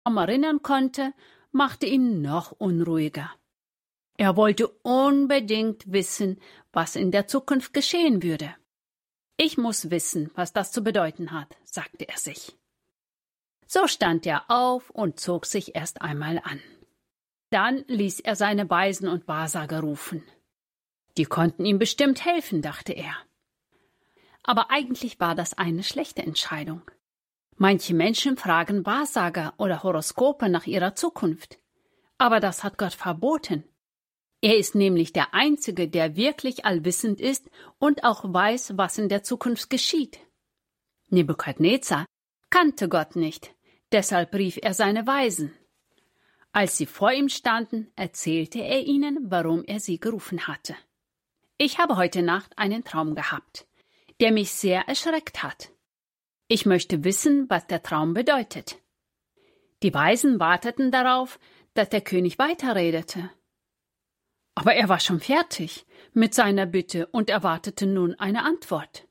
erinnern konnte, machte ihn noch unruhiger. Er wollte unbedingt wissen, was in der Zukunft geschehen würde. Ich muss wissen, was das zu bedeuten hat, sagte er sich. So stand er auf und zog sich erst einmal an. Dann ließ er seine Weisen und Wahrsager rufen. Die konnten ihm bestimmt helfen, dachte er. Aber eigentlich war das eine schlechte Entscheidung. Manche Menschen fragen Wahrsager oder Horoskope nach ihrer Zukunft. Aber das hat Gott verboten. Er ist nämlich der Einzige, der wirklich allwissend ist und auch weiß, was in der Zukunft geschieht. Nebukadnezar kannte Gott nicht, deshalb rief er seine Weisen. Als sie vor ihm standen, erzählte er ihnen, warum er sie gerufen hatte. Ich habe heute Nacht einen Traum gehabt, der mich sehr erschreckt hat. Ich möchte wissen, was der Traum bedeutet. Die Weisen warteten darauf, dass der König weiterredete. Aber er war schon fertig mit seiner Bitte und erwartete nun eine Antwort.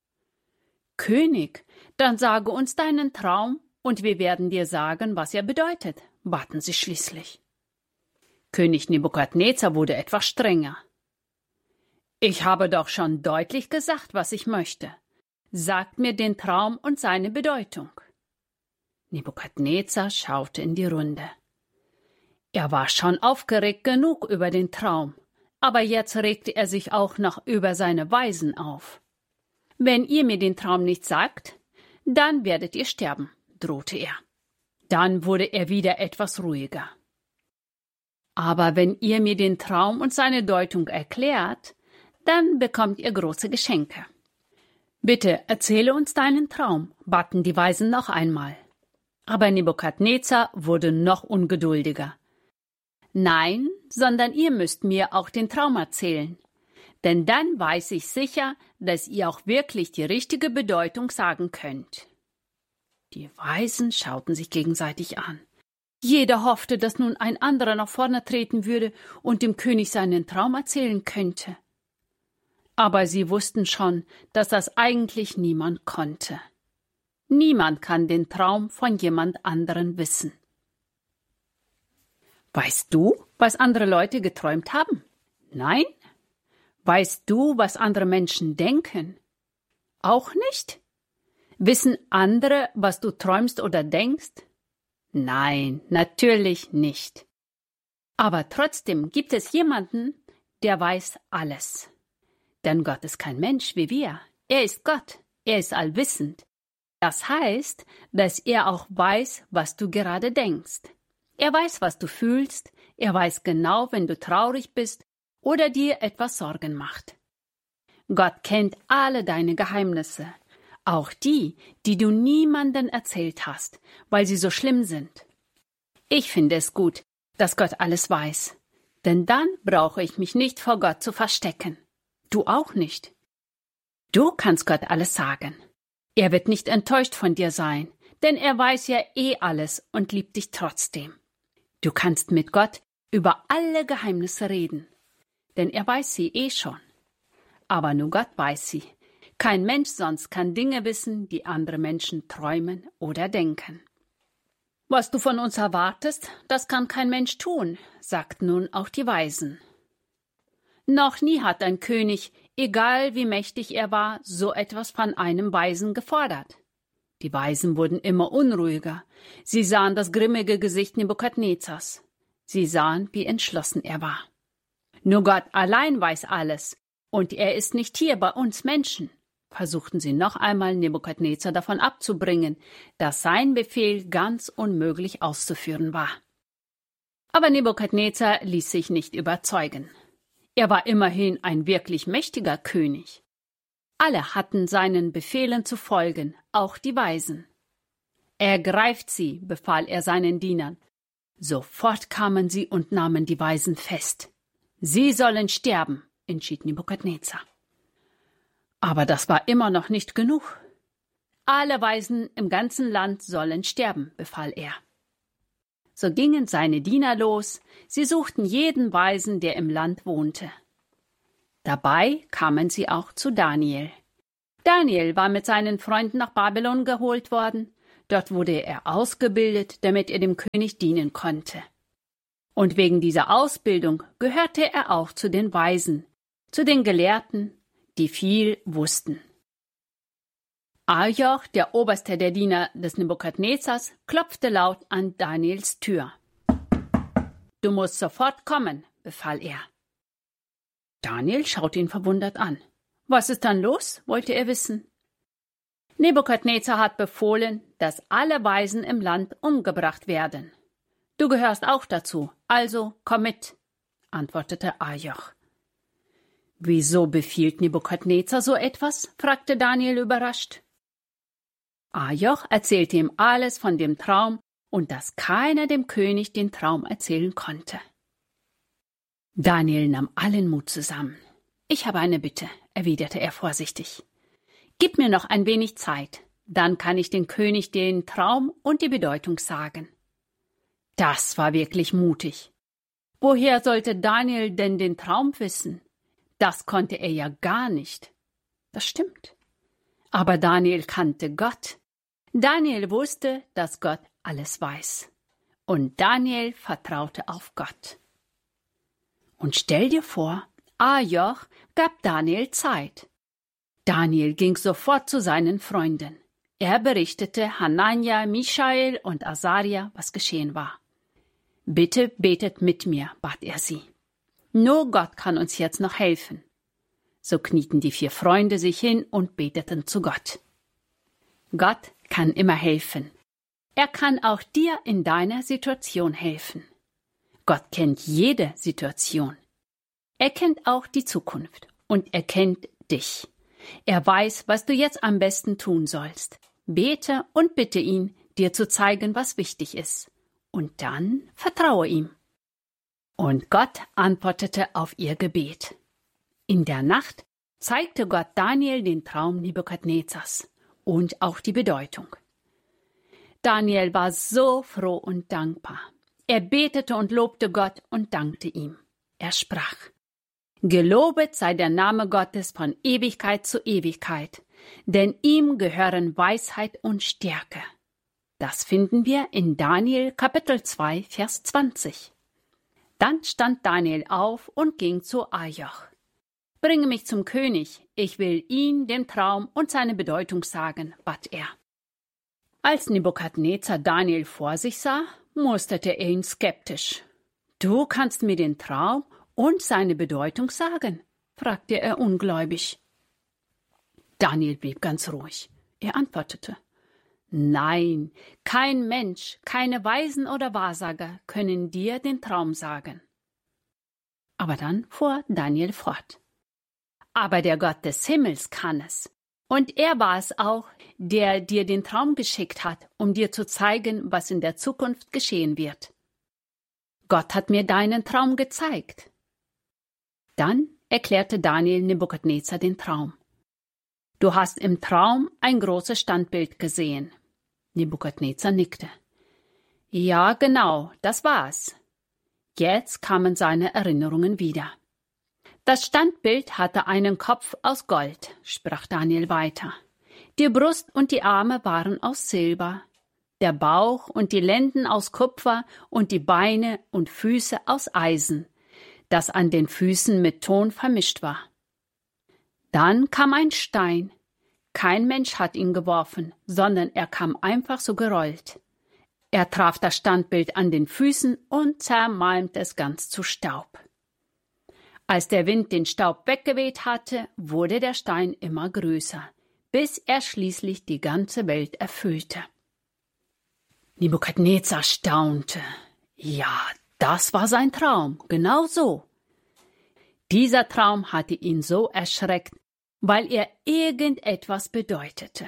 »König, dann sage uns deinen Traum, und wir werden dir sagen, was er bedeutet«, baten sie schließlich. König Nebukadnezar wurde etwas strenger. »Ich habe doch schon deutlich gesagt, was ich möchte. Sagt mir den Traum und seine Bedeutung.« Nebukadnezar schaute in die Runde. Er war schon aufgeregt genug über den Traum, aber jetzt regte er sich auch noch über seine Weisen auf. »Wenn ihr mir den Traum nicht sagt, dann werdet ihr sterben«, drohte er. Dann wurde er wieder etwas ruhiger. »Aber wenn ihr mir den Traum und seine Deutung erklärt, dann bekommt ihr große Geschenke.« »Bitte, erzähle uns deinen Traum«, baten die Weisen noch einmal. Aber Nebukadnezar wurde noch ungeduldiger. »Nein, sondern ihr müsst mir auch den Traum erzählen. Denn dann weiß ich sicher, dass ihr auch wirklich die richtige Bedeutung sagen könnt.« Die Weisen schauten sich gegenseitig an. Jeder hoffte, dass nun ein anderer nach vorne treten würde und dem König seinen Traum erzählen könnte. Aber sie wussten schon, dass das eigentlich niemand konnte. Niemand kann den Traum von jemand anderen wissen. Weißt du, was andere Leute geträumt haben? Nein? Weißt du, was andere Menschen denken? Auch nicht? Wissen andere, was du träumst oder denkst? Nein, natürlich nicht. Aber trotzdem gibt es jemanden, der weiß alles. Denn Gott ist kein Mensch wie wir. Er ist Gott. Er ist allwissend. Das heißt, dass er auch weiß, was du gerade denkst. Er weiß, was du fühlst. Er weiß genau, wenn du traurig bist oder dir etwas Sorgen macht. Gott kennt alle deine Geheimnisse, auch die, die du niemandem erzählt hast, weil sie so schlimm sind. Ich finde es gut, dass Gott alles weiß, denn dann brauche ich mich nicht vor Gott zu verstecken. Du auch nicht. Du kannst Gott alles sagen. Er wird nicht enttäuscht von dir sein, denn er weiß ja alles und liebt dich trotzdem. Du kannst mit Gott über alle Geheimnisse reden, denn er weiß sie schon. Aber nur Gott weiß sie. Kein Mensch sonst kann Dinge wissen, die andere Menschen träumen oder denken. Was du von uns erwartest, das kann kein Mensch tun, sagten nun auch die Weisen. Noch nie hat ein König, egal wie mächtig er war, so etwas von einem Weisen gefordert. Die Weisen wurden immer unruhiger. Sie sahen das grimmige Gesicht Nebukadnezars. Sie sahen, wie entschlossen er war. Nur Gott allein weiß alles, und er ist nicht hier bei uns Menschen, versuchten sie noch einmal Nebukadnezar davon abzubringen, dass sein Befehl ganz unmöglich auszuführen war. Aber Nebukadnezar ließ sich nicht überzeugen. Er war immerhin ein wirklich mächtiger König. Alle hatten seinen Befehlen zu folgen, auch die Weisen. »Ergreift sie«, befahl er seinen Dienern. Sofort kamen sie und nahmen die Weisen fest. »Sie sollen sterben«, entschied Nebukadnezar. Aber das war immer noch nicht genug. »Alle Weisen im ganzen Land sollen sterben«, befahl er. So gingen seine Diener los, sie suchten jeden Weisen, der im Land wohnte. Dabei kamen sie auch zu Daniel. Daniel war mit seinen Freunden nach Babylon geholt worden, Dort wurde er ausgebildet, damit er dem König dienen konnte. Und wegen dieser Ausbildung gehörte er auch zu den Weisen, zu den Gelehrten, die viel wussten. Arioch, der oberste der Diener des Nebukadnezars, klopfte laut an Daniels Tür. »Du musst sofort kommen«, befahl er. Daniel schaute ihn verwundert an. »Was ist dann los?« wollte er wissen. »Nebukadnezar hat befohlen, dass alle Weisen im Land umgebracht werden. Du gehörst auch dazu, also komm mit«, antwortete Arioch. »Wieso befiehlt Nebukadnezar so etwas?« fragte Daniel überrascht. Arioch erzählte ihm alles von dem Traum und dass keiner dem König den Traum erzählen konnte. Daniel nahm allen Mut zusammen. »Ich habe eine Bitte«, erwiderte er vorsichtig. »Gib mir noch ein wenig Zeit, dann kann ich dem König den Traum und die Bedeutung sagen.« Das war wirklich mutig. Woher sollte Daniel denn den Traum wissen? Das konnte er ja gar nicht. Das stimmt. Aber Daniel kannte Gott. Daniel wusste, dass Gott alles weiß. Und Daniel vertraute auf Gott. Und stell dir vor, Arioch gab Daniel Zeit. Daniel ging sofort zu seinen Freunden. Er berichtete Hanania, Michael und Asaria, was geschehen war. »Bitte betet mit mir«, bat er sie. »Nur Gott kann uns jetzt noch helfen.« So knieten die 4 Freunde sich hin und beteten zu Gott. Gott kann immer helfen. Er kann auch dir in deiner Situation helfen. Gott kennt jede Situation. Er kennt auch die Zukunft und er kennt dich. Er weiß, was du jetzt am besten tun sollst. Bete und bitte ihn, dir zu zeigen, was wichtig ist. Und dann vertraue ihm. Und Gott antwortete auf ihr Gebet. In der Nacht zeigte Gott Daniel den Traum Nebukadnezars und auch die Bedeutung. Daniel war so froh und dankbar. Er betete und lobte Gott und dankte ihm. Er sprach: Gelobet sei der Name Gottes von Ewigkeit zu Ewigkeit, denn ihm gehören Weisheit und Stärke. Das finden wir in Daniel Kapitel 2, Vers 20. Dann stand Daniel auf und ging zu Arioch. Bringe mich zum König, ich will ihm den Traum und seine Bedeutung sagen, bat er. Als Nebukadnezar Daniel vor sich sah, musterte er ihn skeptisch. Du kannst mir den Traum und seine Bedeutung sagen? Fragte er ungläubig. Daniel blieb ganz ruhig. Er antwortete: Nein, kein Mensch, keine Weisen oder Wahrsager können dir den Traum sagen. Aber dann fuhr Daniel fort. Aber der Gott des Himmels kann es. Und er war es auch, der dir den Traum geschickt hat, um dir zu zeigen, was in der Zukunft geschehen wird. Gott hat mir deinen Traum gezeigt. Dann erklärte Daniel Nebukadnezar den Traum. Du hast im Traum ein großes Standbild gesehen. Nebukadnezar nickte. Ja, genau, das war's. Jetzt kamen seine Erinnerungen wieder. Das Standbild hatte einen Kopf aus Gold, sprach Daniel weiter. Die Brust und die Arme waren aus Silber, der Bauch und die Lenden aus Kupfer und die Beine und Füße aus Eisen, das an den Füßen mit Ton vermischt war. Dann kam ein Stein. Kein Mensch hat ihn geworfen, sondern er kam einfach so gerollt. Er traf das Standbild an den Füßen und zermalmte es ganz zu Staub. Als der Wind den Staub weggeweht hatte, wurde der Stein immer größer, bis er schließlich die ganze Welt erfüllte. Nebukadnezar staunte. Ja, das war sein Traum, genau so. Dieser Traum hatte ihn so erschreckt, weil er irgendetwas bedeutete.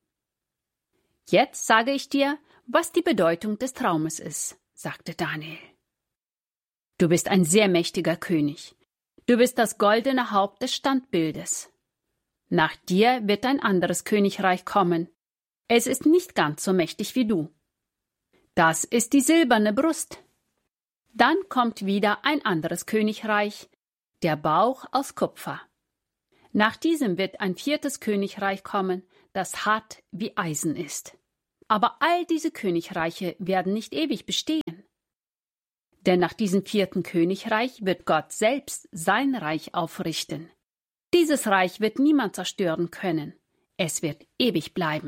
Jetzt sage ich dir, was die Bedeutung des Traumes ist, sagte Daniel. Du bist ein sehr mächtiger König. Du bist das goldene Haupt des Standbildes. Nach dir wird ein anderes Königreich kommen. Es ist nicht ganz so mächtig wie du. Das ist die silberne Brust. Dann kommt wieder ein anderes Königreich, der Bauch aus Kupfer. Nach diesem wird ein 4. Königreich kommen, das hart wie Eisen ist. Aber all diese Königreiche werden nicht ewig bestehen. Denn nach diesem 4. Königreich wird Gott selbst sein Reich aufrichten. Dieses Reich wird niemand zerstören können. Es wird ewig bleiben.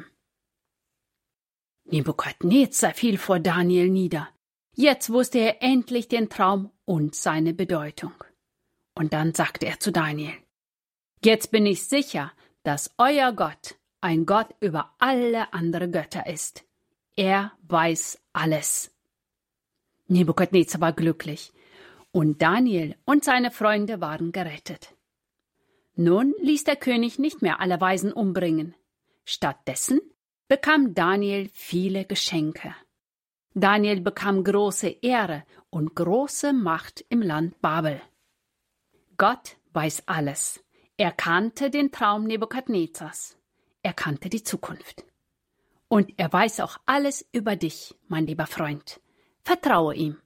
Nebukadnezar fiel vor Daniel nieder. Jetzt wusste er endlich den Traum und seine Bedeutung. Und dann sagte er zu Daniel: Jetzt bin ich sicher, dass euer Gott ein Gott über alle anderen Götter ist. Er weiß alles. Nebukadnezar war glücklich, und Daniel und seine Freunde waren gerettet. Nun ließ der König nicht mehr alle Weisen umbringen. Stattdessen bekam Daniel viele Geschenke. Daniel bekam große Ehre und große Macht im Land Babel. Gott weiß alles. Er kannte den Traum Nebukadnezars. Er kannte die Zukunft. Und er weiß auch alles über dich, mein lieber Freund. Vertraue ihm.